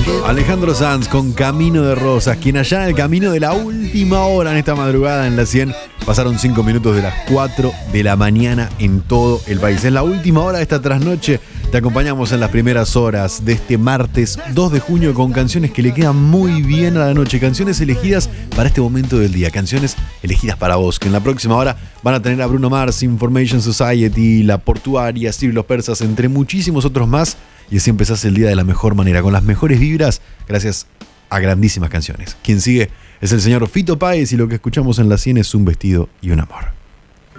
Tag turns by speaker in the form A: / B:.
A: Alejandro Sanz con Camino de Rosas, quien allá en el camino de la última hora en esta madrugada en la 100, pasaron 5 minutos de las 4 de la mañana en todo el país. Es la última hora de esta trasnoche. Te acompañamos en las primeras horas de este martes 2 de junio con canciones que le quedan muy bien a la noche, canciones elegidas para este momento del día, canciones elegidas para vos, que en la próxima hora van a tener a Bruno Mars, Information Society, La Portuaria, Ciro y los Persas, entre muchísimos otros más. Y así empezás el día de la mejor manera, con las mejores vibras, gracias a grandísimas canciones. Quien sigue es el señor Fito Páez y lo que escuchamos en la 100 es Un Vestido y un Amor.